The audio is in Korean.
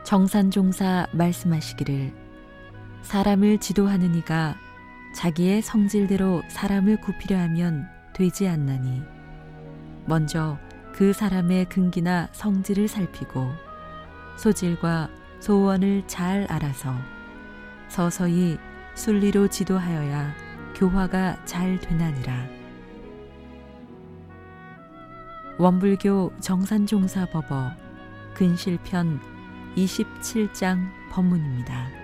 정산종사 말씀하시기를 사람을 지도하는 이가 자기의 성질대로 사람을 굽히려 하면 되지 않나니 먼저 그 사람의 근기나 성질을 살피고 소질과 소원을 잘 알아서 서서히 순리로 지도하여야 교화가 잘 되나니라. 원불교 정산종사법어 근실편 27장 법문입니다.